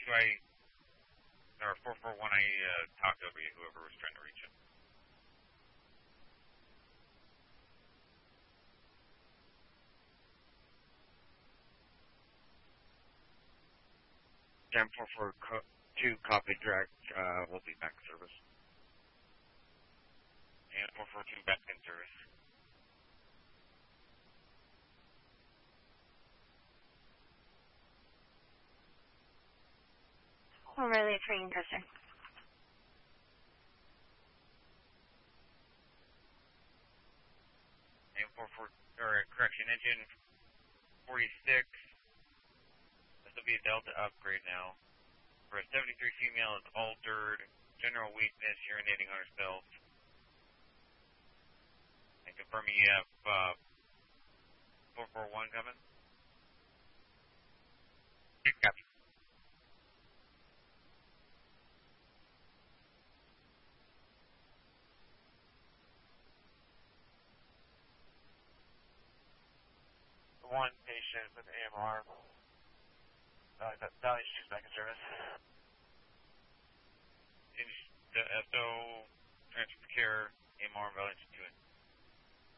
or 441, I talked over you, whoever was trying to reach him. Jam 442, copy direct, we'll be back in service. And 442 back in service. O'Reilly training cursor. And engine 46. This will be a Delta upgrade now. For a 73 female, it's altered. General weakness, urinating on herself. And confirming you have 441 coming. Copy. One patient with AMR. Valley Street's back in service. The SO, transfer care, AMR, Valley 2.